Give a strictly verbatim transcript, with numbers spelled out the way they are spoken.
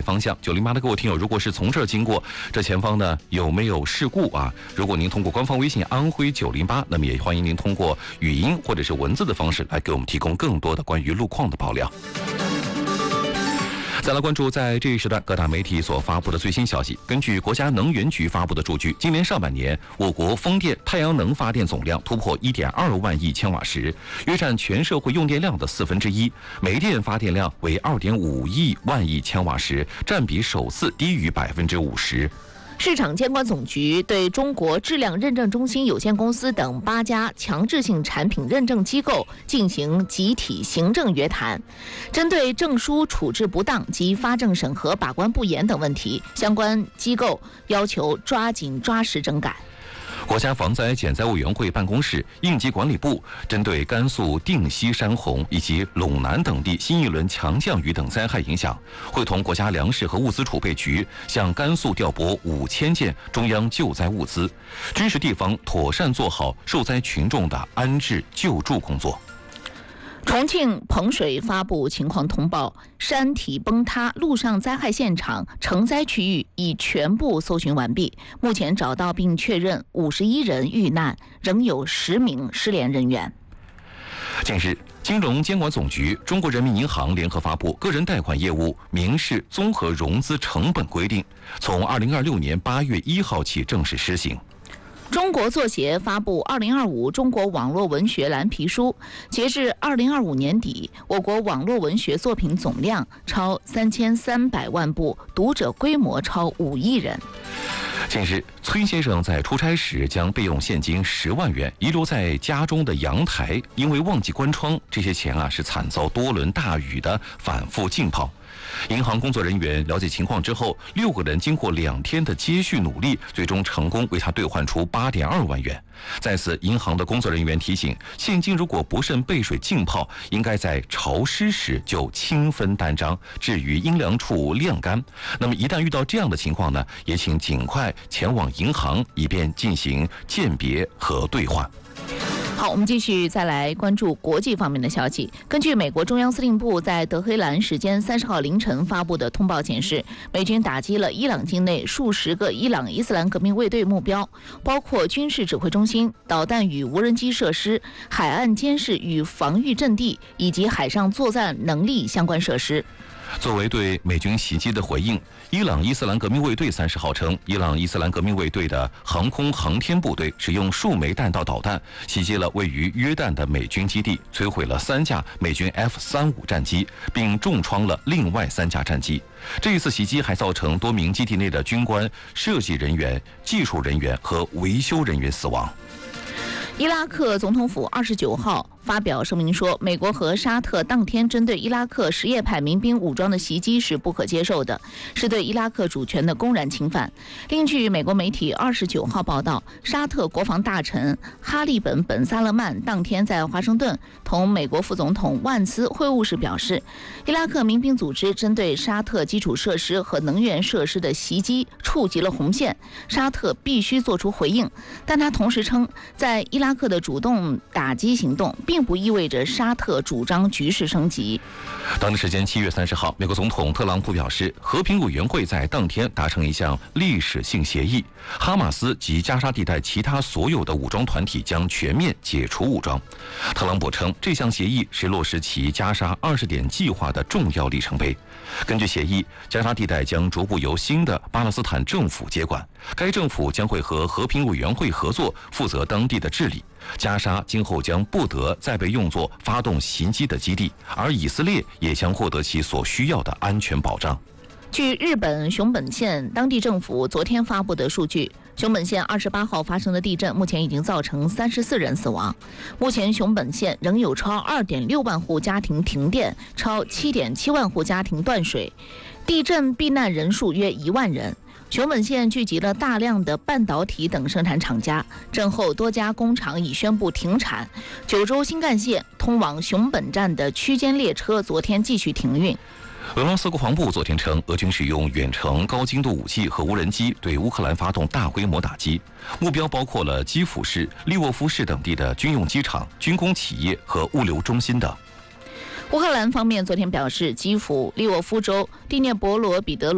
方向。九零八的各位听友，如果是从这儿经过，这前方呢有没有事故啊？如果您通过官方微信安徽九零八，那么也欢迎您通过语音或者是文字的方式来给我们提供更多的关于路况的爆料。再来关注在这一时段各大媒体所发布的最新消息。根据国家能源局发布的数据，今年上半年我国风电、太阳能发电总量突破 一点二万亿千瓦时，约占全社会用电量的四分之一；煤电发电量为 二点五亿万亿千瓦时，占比首次低于百分之五十。 市场监管总局对中国质量认证中心有限公司等八家强制性产品认证机构进行集体行政约谈，针对证书处置不当及发证审核把关不严等问题，相关机构要求抓紧抓实整改。 国家防灾减灾委员会办公室、应急管理部针对甘肃定西山洪以及陇南等地新一轮强降雨等灾害影响，会同国家粮食和物资储备局向甘肃调拨五千件中央救灾物资，支持地方妥善做好受灾群众的安置救助工作。 重庆彭水发布情况通报，山体崩塌、路上灾害现场、成灾区域已全部搜寻完毕，目前找到并确认五十一人遇难，仍有十名失联人员。 近日，金融监管总局、中国人民银行联合发布《个人贷款业务民事综合融资成本规定》，从二零二六年八月一号起正式施行。 中国作协发布《二零二五中国网络文学蓝皮书》，截至二零二五年底，我国网络文学作品总量超三千三百万部，读者规模超五亿人。 近日，崔先生在出差时将备用现金十万元遗留在家中的阳台，因为忘记关窗，这些钱啊是惨遭多轮大雨的反复浸泡。银行工作人员了解情况之后，六个人经过两天的接续努力，最终成功为他兑换出 八点二万元。在此，银行的工作人员提醒，现金如果不慎被水浸泡，应该在潮湿时就轻分单张，置于阴凉处晾干。那么一旦遇到这样的情况呢，也请尽快前往银行，以便进行鉴别和兑换。 好，我们继续再来关注国际方面的消息。根据美国中央司令部在德黑兰时间三十号凌晨发布的通报显示，美军打击了伊朗境内数十个伊朗伊斯兰革命卫队目标，包括军事指挥中心、导弹与无人机设施、海岸监视与防御阵地以及海上作战能力相关设施。 作为对美军袭击的回应，伊朗伊斯兰革命卫队三十号称，伊朗伊斯兰革命卫队的航空航天部队使用数枚弹道导弹袭击了位于约旦的美军基地，摧毁了三架美军 F 三十五 战机，并重创了另外三架战机。这一次袭击还造成多名基地内的军官、设计人员、技术人员和维修人员死亡。 伊拉克总统府二十九号发表声明说，美国和沙特当天针对伊拉克什叶派民兵武装的袭击是不可接受的，是对伊拉克主权的公然侵犯。另据美国媒体二十九号报道，沙特国防大臣哈利本·本·萨勒曼当天在华盛顿同美国副总统万斯会晤时表示，伊拉克民兵组织针对沙特基础设施和能源设施的袭击触及了红线，沙特必须做出回应。但他同时称，在伊拉克的主动打击行动并不意味着沙特主张局势升级。 当地时间七月三十号，美国总统特朗普表示，和平委员会在当天达成一项历史性协议，哈马斯及加沙地带其他所有的武装团体将全面解除武装。特朗普称，这项协议是落实其加沙二十点计划的重要里程碑。根据协议，加沙地带将逐步由新的巴勒斯坦政府接管，该政府将会和和平委员会合作，负责当地的治理。加沙今后将不得再被用作发动袭击的基地，而以色列也将获得其所需要的安全保障。 据日本熊本县当地政府昨天发布的数据，熊本县二十八号发生的地震目前已经造成三十四人死亡。目前熊本县仍有超二点六万户家庭停电，超七点七万户家庭断水，地震避难人数约一万人。熊本县聚集了大量的半导体等生产厂家，震后多家工厂已宣布停产。九州新干线通往熊本站的区间列车昨天继续停运。 俄罗斯国防部昨天称，俄军使用远程高精度武器和无人机对乌克兰发动大规模打击，目标包括了基辅市、利沃夫市等地的军用机场、军工企业和物流中心等。 乌克兰方面昨天表示，基辅、利沃夫州、第聂伯罗彼得罗